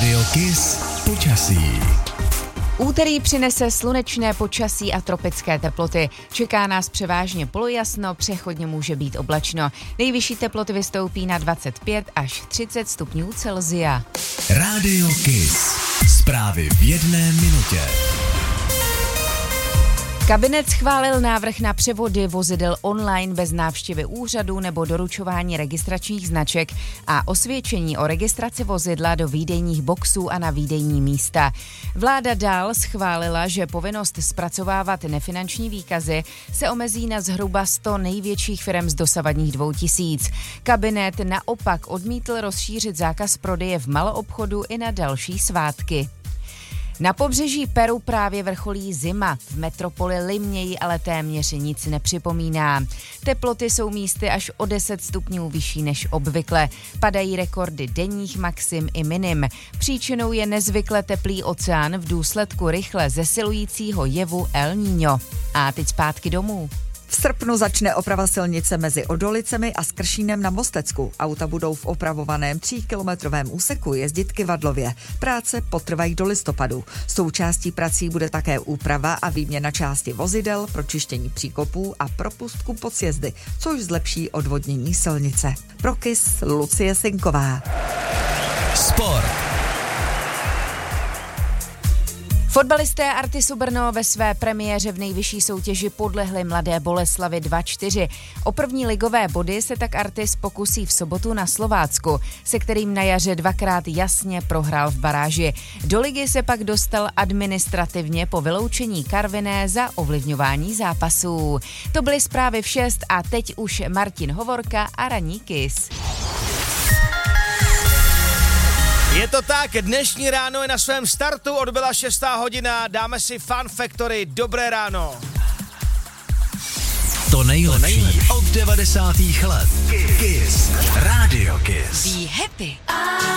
Rádio Kiss počasí. Úterý přinese slunečné počasí a tropické teploty. Čeká nás převážně polojasno, přechodně může být oblačno. Nejvyšší teploty vystoupí na 25 až 30 stupňů Celsia. Rádio Kiss. Zprávy v jedné minutě. Kabinet schválil návrh na převody vozidel online bez návštěvy úřadu nebo doručování registračních značek a osvědčení o registraci vozidla do výdejních boxů a na výdejní místa. Vláda dál schválila, že povinnost zpracovávat nefinanční výkazy se omezí na zhruba 100 největších firem z dosavadních 2000. Kabinet naopak odmítl rozšířit zákaz prodeje v maloobchodu i na další svátky. Na pobřeží Peru právě vrcholí zima. V metropoli Limě ale téměř nic nepřipomíná. Teploty jsou místy až o 10 stupňů vyšší než obvykle. Padají rekordy denních maxim i minim. Příčinou je nezvykle teplý oceán v důsledku rychle zesilujícího jevu El Niño. A teď zpátky domů. V srpnu začne oprava silnice mezi Odolicemi a Skršínem na Mostecku. Auta budou v opravovaném 3kilometrovém úseku jezdit kyvadlově. Práce potrvají do listopadu. Součástí prací bude také úprava a výměna části vozidel, pročištění příkopů a propustku pod sjezdy, což zlepší odvodnění silnice. Pro Kiss Lucie Sinková. Sport. Fotbalisté Artisu Brno ve své premiéře v nejvyšší soutěži podlehli Mladé Boleslavi 2-4. O první ligové body se tak Artis pokusí v sobotu na Slovácku, se kterým na jaře dvakrát jasně prohrál v baráži. Do ligy se pak dostal administrativně po vyloučení Karviné za ovlivňování zápasů. To byly zprávy v 6 a teď už Martin Hovorka a ranní Kiss. Je to tak, dnešní ráno je na svém startu, odbyla 6. hodina, dáme si Fun Factory, dobré ráno. To nejlepší od 90. let. Kiss. Rádio Kiss. Be happy.